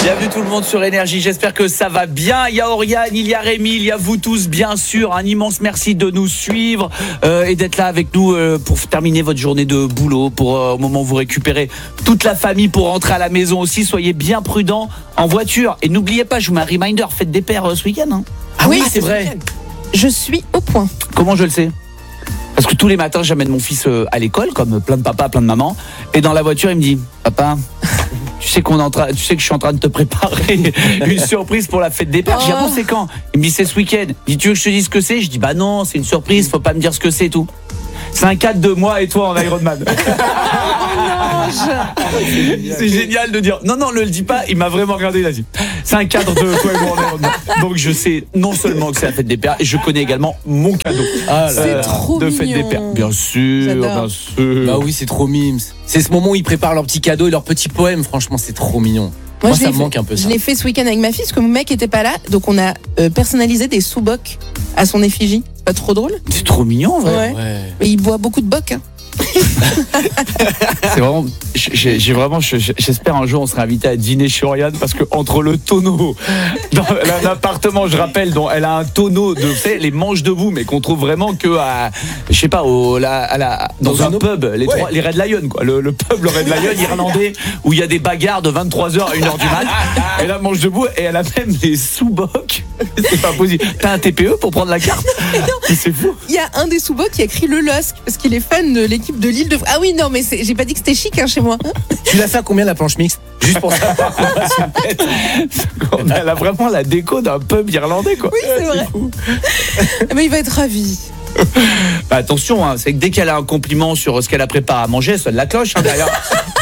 Bienvenue tout le monde sur Énergie, j'espère que ça va bien. Il y a Oriane, il y a Rémi, il y a vous tous bien sûr. Un immense merci de nous suivre et d'être là avec nous pour terminer votre journée de boulot, pour au moment où vous récupérez toute la famille pour rentrer à la maison aussi. Soyez bien prudents en voiture et n'oubliez pas, je vous mets un reminder, faites des paires ce week-end hein. Ah oui, c'est vrai. Je suis au point. Comment je le sais ? Parce que tous les matins j'amène mon fils à l'école comme plein de papas, plein de mamans, et dans la voiture il me dit papa, tu sais que je suis en train de te préparer une surprise pour la fête des pères. Je dis ah bon, c'est quand? Il me dit c'est ce week-end. Il dit tu veux que je te dise ce que c'est? Je dis bah non, c'est une surprise, faut pas me dire ce que c'est et tout. C'est un cadre de moi et toi en Ironman. C'est génial de dire non, le dis pas, il m'a vraiment regardé, il a dit c'est un cadre de toi et moi en Ironman. Donc je sais non seulement que c'est la fête des pères, et je connais également mon cadeau de fête des pères. Bien sûr, bien sûr. Bah oui, c'est trop mimes. C'est ce moment où ils préparent leurs petits cadeaux et leurs petits poèmes, franchement c'est trop mignon. Moi ça me manque un peu ça. Je l'ai fait ce week-end avec ma fille parce que mon mec était pas là, donc on a personnalisé des sous-bocs à son effigie. C'est pas trop drôle? C'est trop mignon en vrai. Ouais. Mais il boit beaucoup de bocs hein. C'est vraiment, j'espère un jour on sera invité à dîner chez Oriane, parce que entre le tonneau dans l'appartement, je rappelle, dont elle a un tonneau de les manches debout, mais qu'on trouve vraiment que à, je sais pas, dans un pub, les Red Lion quoi, le pub le Red Lion irlandais où il y a des bagarres de 23h à 1h du mat. Elle a manche debout et elle a même des sous-bocs. C'est pas possible. T'as un TPE pour prendre la carte? C'est fou. Il y a un des sous-bocs qui a écrit le LOSC parce qu'il est fan de l'équipe de Lille de... Ah oui, non, mais j'ai pas dit que c'était chic hein, chez moi. Tu l'as fait à combien la planche mixte? Juste pour ça. Elle a vraiment la déco d'un pub irlandais quoi. Oui, c'est vrai. Mais il va être ravi. Bah attention, hein, c'est que dès qu'elle a un compliment sur ce qu'elle a préparé à manger, elle sonne la cloche hein, derrière.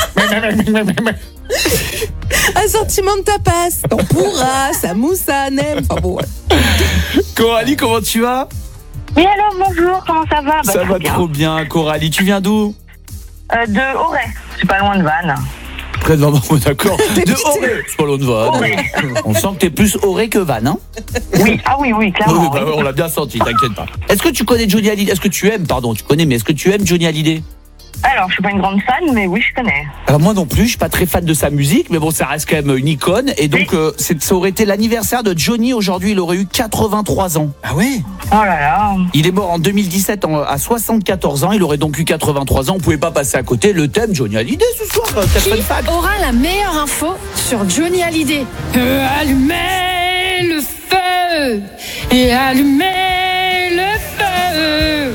Assortiment de tapas, tempura, samoussa, nem. Enfin bon. Coralie, comment tu vas? Oui, alors bonjour, comment ça va? Ça va trop bien, Coralie. Tu viens d'où? De Auray, c'est pas loin de Vannes. Près de Vannes, d'accord. De Auray, c'est pas loin de Vannes. On sent que t'es plus Auray que Vannes, hein? Oui, oui, clairement. Oui. On l'a bien senti, t'inquiète pas. Est-ce que tu connais Johnny Hallyday? Est-ce que tu aimes, tu connais, mais est-ce que tu aimes Johnny Hallyday? Alors, je suis pas une grande fan, mais oui, je connais. Alors moi non plus, je suis pas très fan de sa musique, mais bon, ça reste quand même une icône. Et donc, ça aurait été l'anniversaire de Johnny aujourd'hui. Il aurait eu 83 ans. Ah ouais? Oh là là. Il est mort en 2017 à 74 ans. Il aurait donc eu 83 ans. On pouvait pas passer à côté. Le thème Johnny Hallyday ce soir. Qui aura la meilleure info sur Johnny Hallyday? Allumez le feu et allumez le feu.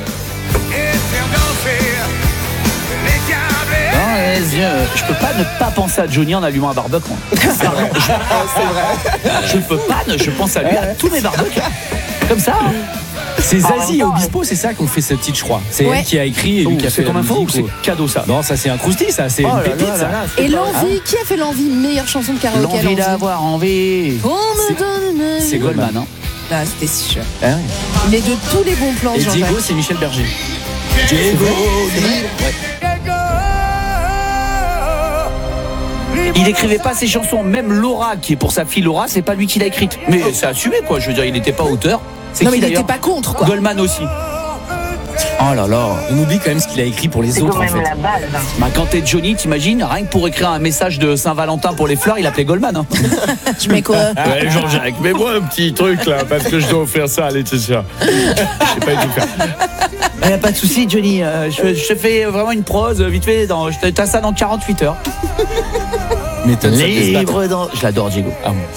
Je peux pas ne pas penser à Johnny en allumant un barbecue. C'est vrai. Je pense à lui à tous mes barbecues. Comme ça. C'est Zazie et Obispo, c'est ça qu'on fait ce titre, je crois. C'est elle qui a écrit et lui qui a fait la musique. Ou c'est cadeau ça? Non, ça c'est un croustille, ça c'est une pépite ça. Et l'envie, qui a fait l'envie? Meilleure chanson de karaoké. L'envie d'avoir envie. C'est Goldman, hein? Ah, c'était sûr. Ah, oui. Il est de tous les bons plans. Et Diego, c'est Michel Berger. Diego. Il écrivait pas ses chansons, même Laura, qui est pour sa fille Laura, c'est pas lui qui l'a écrite. Mais c'est assumé quoi, je veux dire, il n'était pas auteur. Non mais il n'était pas contre quoi. Goldman aussi. Oh là là. On oublie quand même ce qu'il a écrit pour les autres en fait. La base. Bah quand t'es Johnny, t'imagines, rien que pour écrire un message de Saint-Valentin pour les fleurs, il appelait Goldman. Hein. Tu mets quoi? Ouais, Jean-Jacques, mets-moi un petit truc là, parce que je dois offrir ça à Laetitia. Je sais pas du tout faire. Y a pas de souci, Johnny. Je te fais vraiment une prose vite fait. T'as ça dans 48 heures. Libre dans. Je l'adore, Diego. Ah bon.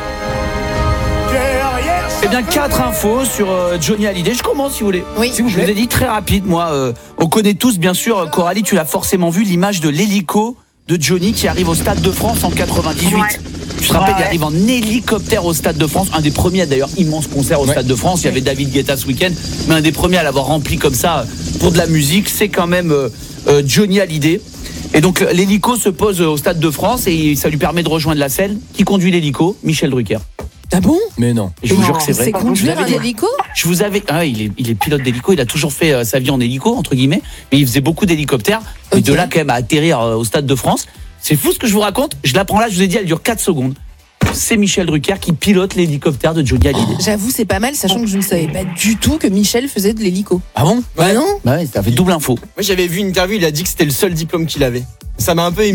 Eh bien, 4 infos sur Johnny Hallyday. Je commence si vous voulez. Oui. Si je vous ai dit très rapide, moi, on connaît tous, bien sûr, Coralie, tu l'as forcément vu, l'image de l'hélico de Johnny qui arrive au Stade de France en 98. Ouais. Tu te rappelles, il arrive en hélicoptère au Stade de France. Un des premiers, d'ailleurs, immense concert au Stade de France. Il y avait David Guetta ce week-end, mais un des premiers à l'avoir rempli comme ça pour de la musique, c'est quand même Johnny Hallyday. Et donc, l'hélico se pose au Stade de France et ça lui permet de rejoindre la scène. Qui conduit l'hélico? Michel Drucker. Ah bon? Mais non. Je vous jure que c'est vrai. C'est conduire un hélico? Je vous avais. Ah, il est pilote d'hélico. Il a toujours fait sa vie en hélico, entre guillemets. Mais il faisait beaucoup d'hélicoptères. Et de là, quand même, à atterrir au Stade de France. C'est fou ce que je vous raconte. Je l'apprends là, je vous ai dit, elle dure 4 secondes. C'est Michel Drucker qui pilote l'hélicoptère de Johnny Hallyday. J'avoue, c'est pas mal, sachant que je ne savais pas du tout que Michel faisait de l'hélico. Ah bon? Bah non. Bah ouais, ça fait double info. Moi, j'avais vu une interview, il a dit que c'était le seul diplôme qu'il avait. Ça m'a un peu ému.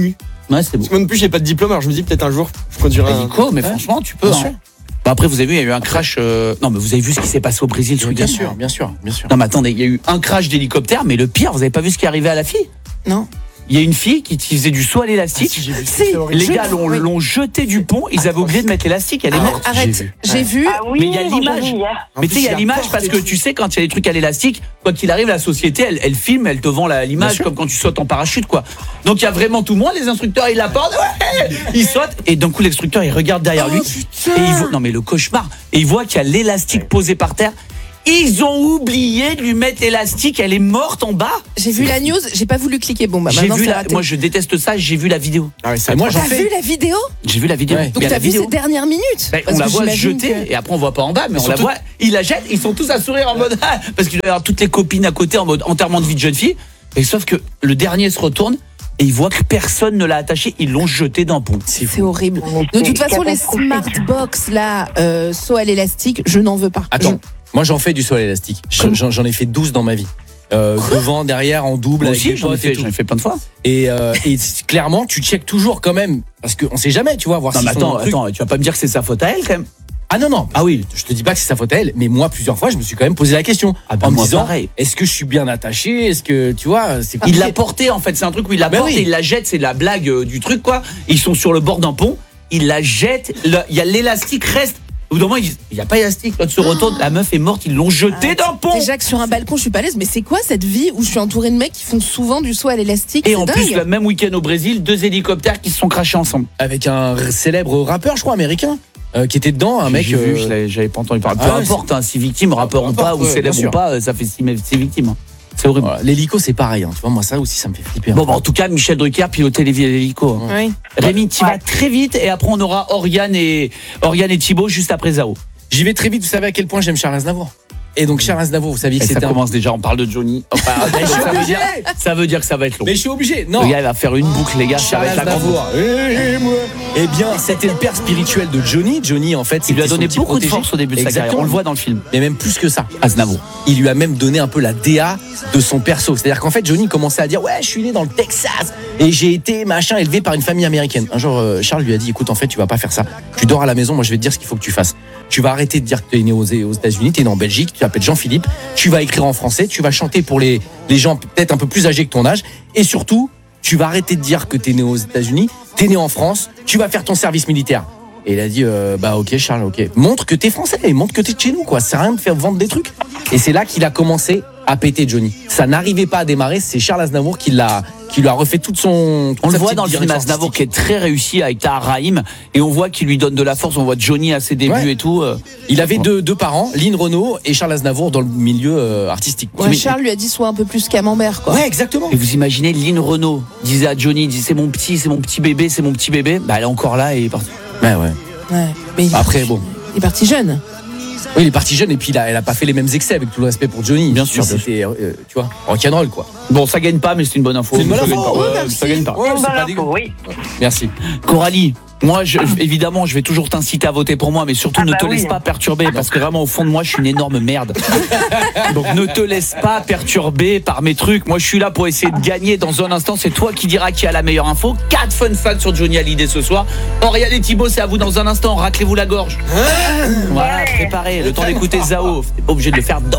Ouais, c'est beau. Moi non plus, j'ai pas de diplôme, alors je me dis peut-être un jour, je conduirai un. Hélico, mais franchement, tu peux. Bien hein. sûr. Bah après, vous avez vu, il y a eu un crash. Non, mais vous avez vu ce qui s'est passé au Brésil ce week-end. bien sûr. Non, mais attendez, il y a eu un crash d'hélicoptère, mais le pire, vous avez pas vu ce qui est arrivé à la fille? Non. Il y a une fille qui faisait du saut à l'élastique. Si, j'ai vu. Si, C'est horrible. Les gars Oui. l'ont jeté du pont, ils avaient oublié de mettre l'élastique, elle est morte. Arrête, j'ai vu. Ah oui, Mais il y a j'ai l'image. vu hier. En Mais plus, tu sais, il y a il a l'image porté parce que tout. tu sais, quand il y a des trucs à l'élastique, quoi qu'il arrive, la société, elle filme, elle te vend Bien l'image sûr. comme quand tu sautes en parachute, quoi. Donc il y a vraiment tout le monde, les instructeurs, ils la portent, ouais, ils sautent, et d'un coup, l'instructeur, il regarde derrière lui, et il voit, non mais le cauchemar, et il voit qu'il y a l'élastique posé par terre. Ils ont oublié de lui mettre l'élastique, elle est morte en bas. J'ai vu la news, j'ai pas voulu cliquer. Bon, bah J'ai maintenant vu c'est la, raté. moi je déteste ça, j'ai vu la vidéo. Ah ouais, ça Et moi, j'en T'as fais. vu la vidéo? J'ai vu la vidéo. Ouais. Il Donc y a t'as la vu vidéo. ces dernières minutes? Ben, Parce on la que voit se j'imagine jeter que- et après on voit pas en bas, mais on la surtout- voit. Il la jette, ils sont tous à sourire en mode ah, parce qu'il doit y avoir toutes les copines à côté en mode enterrement de vie de jeune fille. Et sauf que le dernier se retourne et il voit que personne ne l'a attaché, ils l'ont jeté d'un pont. C'est horrible. Mais De c'est toute façon, les catastrophique. smart box là, saut à l'élastique, je n'en veux pas. Attends, moi j'en fais du saut à l'élastique. J'en ai fait 12 dans ma vie. Devant, derrière, en double, Moi avec aussi, des j'en ai potes et tout. fait plein de fois. Et clairement, tu checkes toujours quand même, parce qu'on sait jamais, tu vois, voir Non si mais attends, tu vas pas me dire que c'est sa faute à elle quand même. Ah non, Ah oui. je te dis pas que c'est sa faute à elle, mais moi plusieurs fois, je me suis quand même posé la question Ah bah en me moi, disant, pareil. est-ce que je suis bien attaché, est-ce que tu vois, c'est Il compliqué. l'a porté en fait, c'est un truc où il la Ben porte oui. et il la jette, c'est la blague du truc quoi. Ils sont sur le bord d'un pont, il la jette, il y a l'élastique reste. Au bout d'un moment, il y a pas d'élastique, l'autre se retourne, la meuf est morte, ils l'ont jeté d'un pont. Déjà que sur un balcon, je suis pas à l'aise, mais c'est quoi cette vie où je suis entourée de mecs qui font souvent du saut à l'élastique? Et C'est en dingue. plus, le même week-end au Brésil, 2 hélicoptères qui se sont crashés ensemble. Avec un célèbre rappeur, je crois, américain, qui était dedans, un mec. J'ai vu, j'avais pas entendu parler. Peu Ah ouais, importe, hein, si victime, rappeur ou pas, ou ouais, célèbre bien sûr. ou pas, ça fait 6 victimes. hein. C'est horrible. Voilà. L'hélico, c'est pareil, hein. Tu vois, moi ça aussi, ça me fait flipper. Bon, bah, en tout cas, Michel Drucker pilotait les hélicos. hein. Oui. Rémi, tu vas très vite et après on aura Oriane et Thibaut juste après Zao. J'y vais très vite, vous savez à quel point j'aime Charles Aznavour. Et donc Charles Aznavour, vous saviez que Et ça c'était un... commence déjà, on parle de Johnny. Enfin, je suis obligé. ça veut dire que ça va être long. Mais je suis obligé, non. Le gars il va faire une boucle, les gars, ça va Charles être la grande Aznavour. Eh bien, c'était le père spirituel de Johnny. Johnny, en fait, Il lui a c'était donné son petit beaucoup de protégé. force au début de sa carrière. Exactement. On le voit dans le film. Mais même plus que ça. Aznavour. Il lui a même donné un peu la DA de son perso. C'est-à-dire qu'en fait, Johnny commençait à dire ouais, je suis né dans le Texas et j'ai été machin élevé par une famille américaine. Un jour, Charles lui a dit écoute, en fait, tu vas pas faire ça. Tu dors à la maison. Moi, je vais te dire ce qu'il faut que tu fasses. Tu vas arrêter de dire que tu es né aux États-Unis, tu es né en Belgique. Tu t'appelles Jean-Philippe. Tu vas écrire en français. Tu vas chanter pour les gens peut-être un peu plus âgés que ton âge. Et surtout, tu vas arrêter de dire que tu es né aux États-Unis. Tu es né en France. Tu vas faire ton service militaire. Et il a dit bah ok Charles, ok. Montre que t'es français et montre que t'es de chez nous quoi. Ça sert à rien de faire vendre des trucs. Et c'est là qu'il a commencé à péter Johnny. Ça n'arrivait pas à démarrer. C'est Charles Aznavour qui lui a refait toute On sa le voit petite dans le film direction Aznavour qui artistique. est très réussi avec Tahar Rahim et on voit qu'il lui donne de la force. On voit Johnny à ses débuts Ouais. et tout. Il avait deux parents, Lynn Renaud et Charles Aznavour dans le milieu artistique. Ouais, Charles lui a dit sois un peu plus camembert, quoi. Ouais, exactement. Et vous imaginez, Lynn Renaud disait à Johnny, il dit c'est mon petit bébé, c'est mon petit bébé. Bah elle est encore là et il est parti. Ouais, ouais. Ouais. Mais il est Après, parti- bon. Il est parti jeune. Oui, il est parti jeune et puis elle a pas fait les mêmes excès avec tout le respect pour Johnny. Bien sûr, bien C'était, tu vois, rock'n'roll quoi. Bon, ça gagne pas, mais c'est une bonne info. C'est une bonne Ça info, gagne pas. ouais, Ouais, merci. ça gagne pas. Ouais, Une c'est bonne pas info, dégueu. oui. Merci. Coralie, moi, évidemment, je vais toujours t'inciter à voter pour moi, mais surtout Ah ne bah te oui. laisse pas perturber, parce que vraiment, au fond de moi, je suis une énorme merde. Donc, ne te laisse pas perturber par mes trucs. Moi, je suis là pour essayer de gagner. Dans un instant, c'est toi qui diras qui a la meilleure info. 4 fun facts sur Johnny Hallyday ce soir. Oriane et Thibaut, c'est à vous dans un instant. Raclez-vous la gorge. Voilà, préparez. Le temps d'écouter Zao. T'es pas obligé de le faire dans